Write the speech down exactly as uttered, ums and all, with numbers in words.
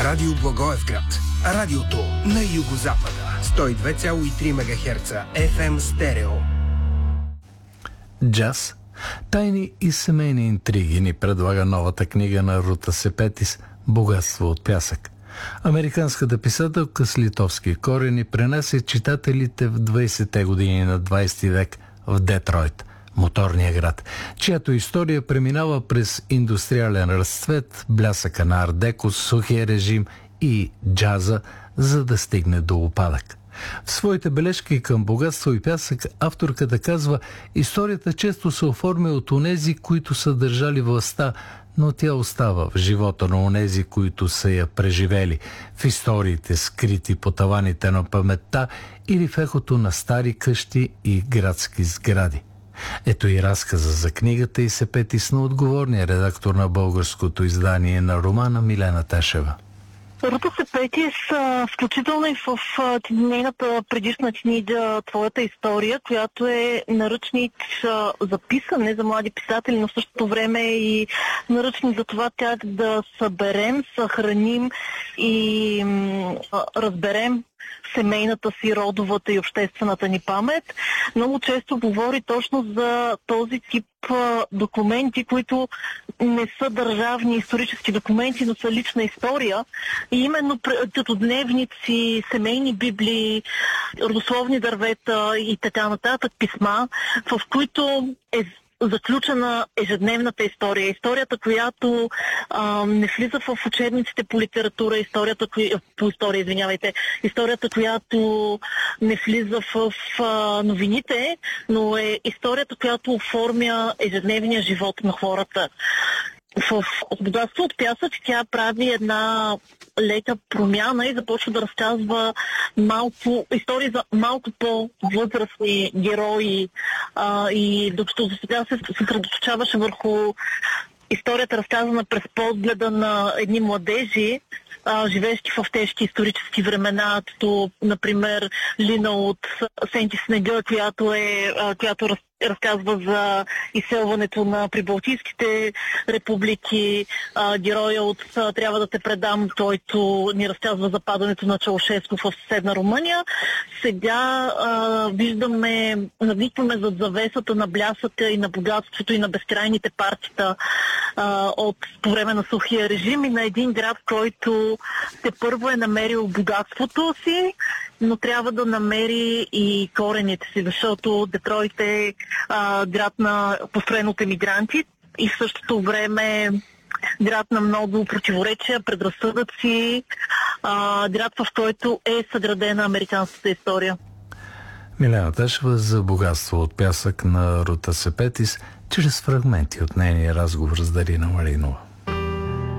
Радио Благоевград. Радиото на югозапада. сто и две цяло и три мегахерца еф ем стерео. Джаз, тайни и семейни интриги ни предлага новата книга на Рута Сепетис «Богатство от пясък». Американската писателка с литовски корени пренесе читателите в двайсетте години на двайсети век в Детройт, моторния град, чиято история преминава през индустриален разцвет, блясъка на ардеко, сухия режим и джаза, за да стигне до упадък. В своите бележки към богатство и пясък авторката казва: историята често се оформя от онези, които са държали властта, но тя остава в живота на онези, които са я преживели, в историите, скрити по таваните на паметта или в ехото на стари къщи и градски сгради. Ето и разказа за книгата и Сепетис на отговорния редактор на българското издание на романа Милена Тешева. Рута Сепетис, включително и в нейната предишна книга «Твоята история», която е наръчник за писане за млади писатели, но в същото време и наръчник за това как да съберем, съхраним и разберем семейната си, родовата и обществената ни памет. Много често говори точно за този тип документи, които не са държавни исторически документи, но са лична история. И именно като дневници, семейни библии, родословни дървета и така нататък писма, в които е заключена ежедневната история. Историята, която а, не влиза в учебниците по литература, историята, кои, по история, извинявайте, историята, която не влиза в, в а, новините, но е историята, която оформя ежедневния живот на хората. В богатство от пясък тя прави една лека промяна и започва да разказва малко истории за малко по-възрастни герои, а, и докато за сега се съсредоточаваше върху историята, разказана през погледа на едни младежи, а, живеещи в тежки исторически времена, като, например, Лина от Сенти Снега, която, е, а, която раз, разказва за изселването на прибалтийските републики, а, героя от Трябва да те предам, който ни разказва за падането на Чаушеско в съседна Румъния. Сега а, виждаме, навикваме зад завесата на блясъка и на богатството и на безкрайните партита а, от по време на сухия режим и на един град, който те първо е намерил богатството си, но трябва да намери и корените си, защото Детройт е а, град на построен от емигранти и в същото време град на много противоречия, предразсъдъци, а, град, в който е съградена американската история. Милена Тешева за богатство от пясък на Рута Сепетис чрез фрагменти от нейния разговор с Дарина Маринова.